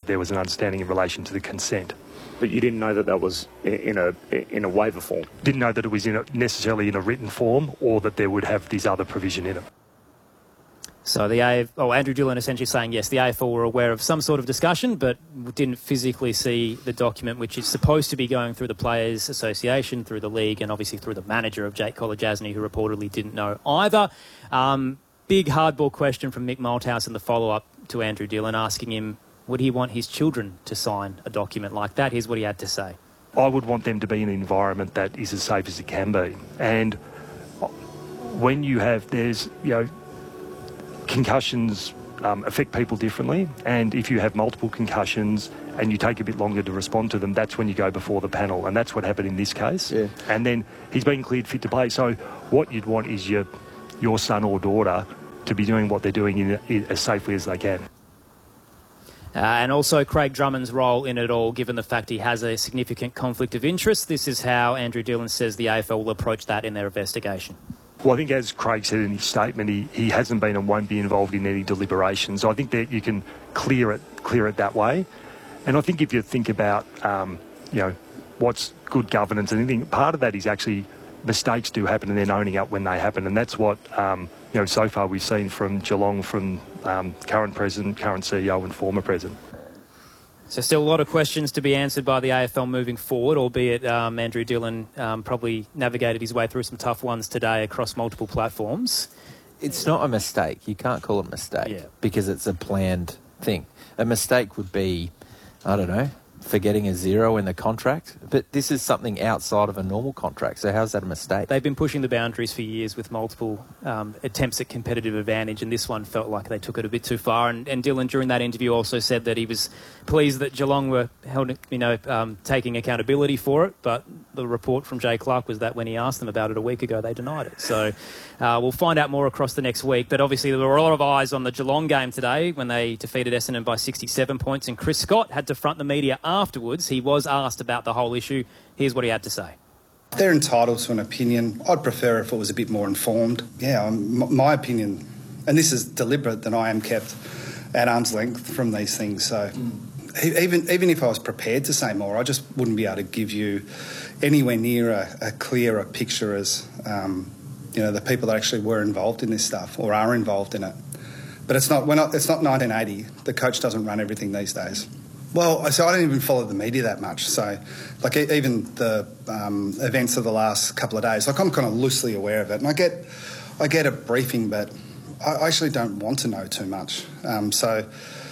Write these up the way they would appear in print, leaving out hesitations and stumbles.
there was an understanding in relation to the consent. But you didn't know that that was in a waiver form? Didn't know that it was necessarily in a written form or that there would have this other provision in it. So Andrew Dillon essentially saying, yes, the AFL were aware of some sort of discussion, but didn't physically see the document, which is supposed to be going through the Players Association, through the league, and obviously through the manager of Jake Kolodjasny, who reportedly didn't know either. Big hardball question from Mick Malthouse in the follow-up to Andrew Dillon, asking him, would he want his children to sign a document like that? Here's what he had to say. I would want them to be in an environment that is as safe as it can be. And when you have, concussions affect people differently, and if you have multiple concussions and you take a bit longer to respond to them, that's when you go before the panel, and that's what happened in this case. Yeah. And then he's been cleared fit to play. So what you'd want is your son or daughter to be doing what they're doing as safely as they can. And also Craig Drummond's role in it all, given the fact he has a significant conflict of interest. This is how Andrew Dillon says the AFL will approach that in their investigation. Well, I think as Craig said in his statement, he hasn't been and won't be involved in any deliberations. So I think that you can clear it that way. And I think if you think about, what's good governance and anything, part of that is actually mistakes do happen and then owning up when they happen. And that's what, so far we've seen from Geelong, from current president, current CEO and former president. So still a lot of questions to be answered by the AFL moving forward, albeit Andrew Dillon probably navigated his way through some tough ones today across multiple platforms. It's not a mistake. You can't call it a mistake because it's a planned thing. A mistake would be, I don't know, forgetting a zero in the contract. But this is something outside of a normal contract. So how's that a mistake? They've been pushing the boundaries for years with multiple attempts at competitive advantage, and this one felt like they took it a bit too far. And Dillon, during that interview, also said that he was pleased that Geelong were taking accountability for it. But the report from Jay Clark was that when he asked them about it a week ago, they denied it. So we'll find out more across the next week. But obviously there were a lot of eyes on the Geelong game today when they defeated Essendon by 67 points. And Chris Scott had to front the media afterwards. He was asked about the whole issue. Here's what he had to say. They're entitled to an opinion. I'd prefer if it was a bit more informed. Yeah, my opinion, and this is deliberate, that I am kept at arm's length from these things. So even if I was prepared to say more, I just wouldn't be able to give you anywhere near a clearer picture as, the people that actually were involved in this stuff or are involved in it. But it's not 1980. The coach doesn't run everything these days. Well, so I don't even follow the media that much. So, even the events of the last couple of days, I'm kind of loosely aware of it. And I get a briefing, but I actually don't want to know too much. So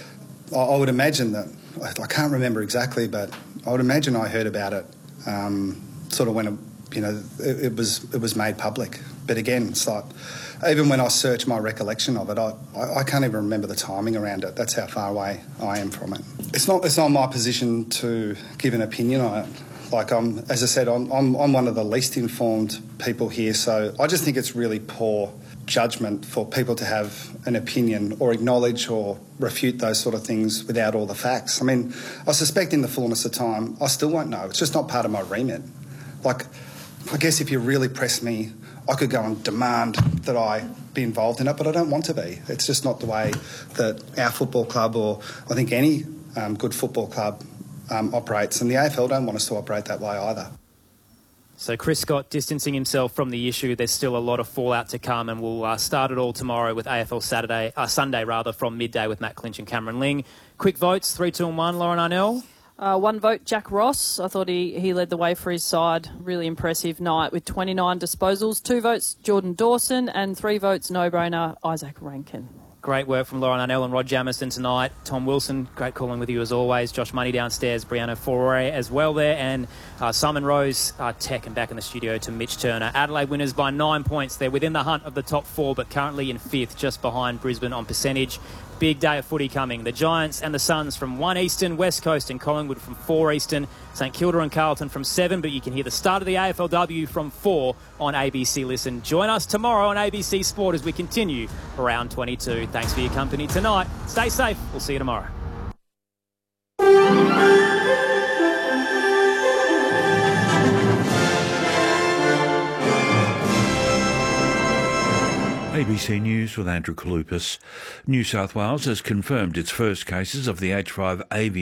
I would imagine that, I can't remember exactly, but I would imagine I heard about it sort of when it was made public. But again, it's like, even when I search my recollection of it, I can't even remember the timing around it. That's how far away I am from it. It's not my position to give an opinion on it. As I said, I'm one of the least informed people here, so I just think it's really poor judgment for people to have an opinion or acknowledge or refute those sort of things without all the facts. I mean, I suspect in the fullness of time, I still won't know. It's just not part of my remit. I guess if you really press me, I could go and demand that I be involved in it, but I don't want to be. It's just not the way that our football club, or I think any good football club, operates. And the AFL don't want us to operate that way either. So Chris Scott distancing himself from the issue. There's still a lot of fallout to come, and we'll start it all tomorrow with AFL Sunday from midday with Matt Clinch and Cameron Ling. Quick votes, 3, 2 and 1. Lauren Arnell. 1 vote, Jack Ross. I thought he led the way for his side. Really impressive night with 29 disposals. 2 votes, Jordan Dawson, and 3 votes, no-brainer, Isaac Rankin. Great work from Lauren Arnell and Rod Jamison tonight. Tom Wilson, great calling with you as always. Josh Money downstairs, Brianna Foray as well there. And Simon Rose, tech, and back in the studio to Mitch Turner. Adelaide winners by 9 points. They're within the hunt of the top 4, but currently in 5th, just behind Brisbane on percentage. Big day of footy coming. The Giants and the Suns from 1 Eastern, West Coast and Collingwood from 4 Eastern, St Kilda and Carlton from 7, but you can hear the start of the AFLW from 4 on ABC Listen. Join us tomorrow on ABC Sport as we continue round 22. Thanks for your company tonight. Stay safe. We'll see you tomorrow. ABC News with Andrew Kalupas. New South Wales has confirmed its first cases of the H5 avian